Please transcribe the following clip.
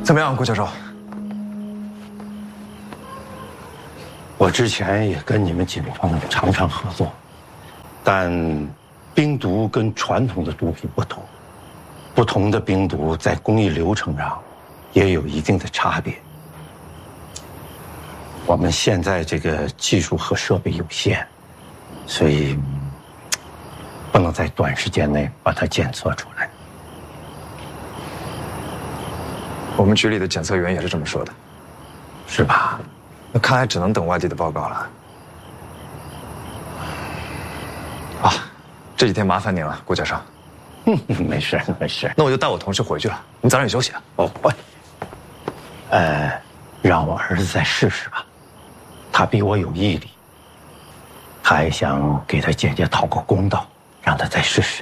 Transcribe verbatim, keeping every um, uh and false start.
怎么样，顾教授？ 我之前也跟你们警方常常合作，但冰毒跟传统的毒品不同，不同的冰毒在工艺流程上也有一定的差别。我们现在这个技术和设备有限，所以不能在短时间内把它检测出来。 我们局里的检测员也是这么说的， 是吧？ 那看来只能等外地的报告了。啊，这几天麻烦您了，顾教授。 嗯，没事没事。 那我就带我同事回去了，你早点休息啊。 哦，喂，呃，让我儿子再试试吧，他比我有毅力，还想给他姐姐讨个公道，让他再试试。